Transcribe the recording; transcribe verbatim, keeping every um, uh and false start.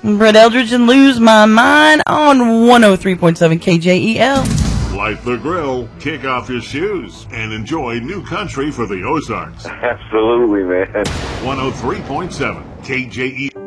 Brett Eldridge and Lose My Mind on one oh three point seven K J E L. Light the grill, kick off your shoes, and enjoy new country for the Ozarks. Absolutely, man. one oh three point seven K J E L.